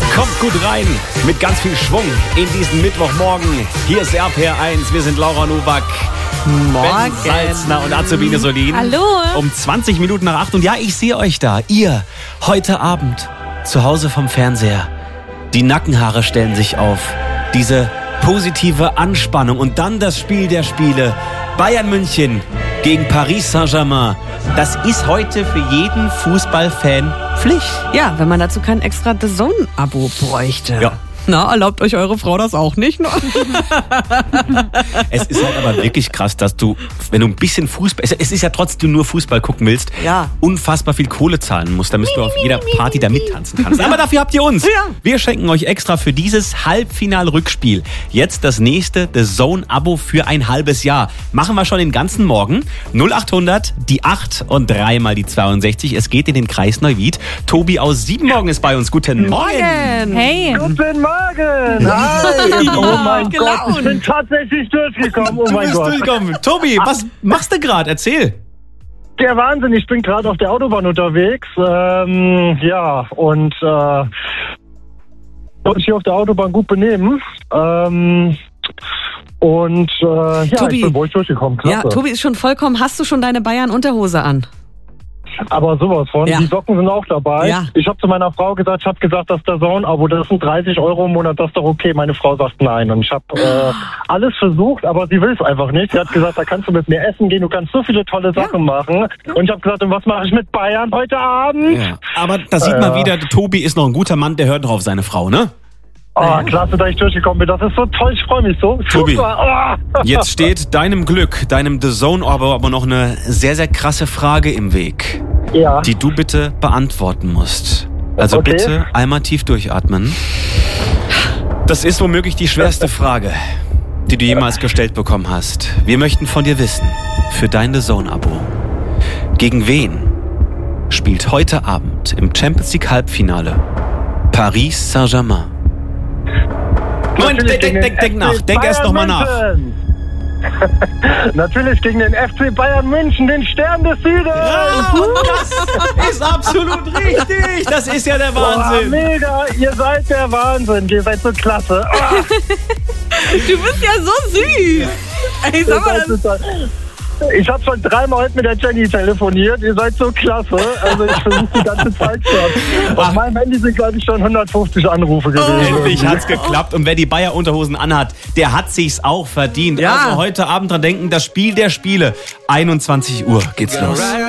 Kommt gut rein mit ganz viel Schwung in diesen Mittwochmorgen. Hier ist RPR1, wir sind Laura Nowak, Ben Salzner und Azubine Solin. Hallo. Um 20 Minuten nach 8 und ja, ich sehe euch da. Ihr, heute Abend, zu Hause vom Fernseher. Die Nackenhaare stellen sich auf. Diese positive Anspannung und dann das Spiel der Spiele. Bayern München gegen Paris Saint-Germain. Das ist heute für jeden Fußballfan Pflicht. Ja, wenn man dazu kein extra DAZN-Abo bräuchte. Ja. Na, erlaubt euch eure Frau das auch nicht? Es ist halt aber wirklich krass, dass du, wenn du ein bisschen Fußball, es ist ja trotzdem nur Fußball gucken willst, Ja. unfassbar viel Kohle zahlen musst, damit du auf jeder Party da mittanzen kannst. Aber dafür habt ihr uns. Ja. Wir schenken euch extra für dieses Halbfinal-Rückspiel jetzt das nächste DAZN-Abo für ein halbes Jahr. Machen wir schon den ganzen Morgen. 0800, die 8 und 3 mal die 62. Es geht in den Kreis Neuwied. Tobi aus Siebenmorgen ist bei uns. Guten Morgen. Hey. Guten Morgen! Hi! Oh mein Gott, ich bin tatsächlich durchgekommen. Oh Du mein bist Gott. durchgekommen. Tobi, was machst du gerade? Erzähl. Der Wahnsinn, ich bin gerade auf der Autobahn unterwegs. Ja, und wollte ich hier auf der Autobahn gut benehmen. Ja, Tobi, ich bin wohl durchgekommen. Klasse. Ja, Tobi ist schon vollkommen. Hast du schon deine Bayern-Unterhose an? Aber sowas von. Ja. Die Socken sind auch dabei. Ja. Ich habe zu meiner Frau gesagt, das DAZN-Abo, das sind 30 € im Monat, das ist doch okay. Meine Frau sagt nein. Und ich habe alles versucht, aber sie will es einfach nicht. Sie hat gesagt, da kannst du mit mir essen gehen, du kannst so viele tolle Sachen machen. Und ich habe gesagt, und was mache ich mit Bayern heute Abend? Ja. Aber da sieht man wieder, Tobi ist noch ein guter Mann, der hört noch auf seine Frau, ne? Oh, klasse, dass ich durchgekommen bin. Das ist so toll, ich freue mich so. Tobi. Super. Oh. Jetzt steht deinem Glück, deinem DAZN-Abo aber noch eine sehr, sehr krasse Frage im Weg, Ja. die du bitte beantworten musst. Also Okay. bitte einmal tief durchatmen. Das ist womöglich die schwerste Frage, die du jemals gestellt bekommen hast. Wir möchten von dir wissen, für dein DAZN-Abo, gegen wen spielt heute Abend im Champions League Halbfinale Paris Saint-Germain? Moment, denk nach. Denk erst noch mal nach. Natürlich gegen den FC Bayern München, den Stern des Südens. Das ist absolut richtig. Das ist ja der Oh, Wahnsinn. mega, ihr seid der Wahnsinn. Ihr seid so klasse. Oh, Du bist ja so süß. Ey, sag mal, das ich habe schon 3-mal heute mit der Jenny telefoniert. Ihr seid so klasse. Also ich versuche die ganze Zeit schon. Auf meinem Handy sind, glaube ich, schon 150 Anrufe gewesen. Endlich hat's geklappt. Und wer die Bayer-Unterhosen anhat, der hat sich's auch verdient. Ja. Also heute Abend dran denken, das Spiel der Spiele. 21 Uhr geht's los.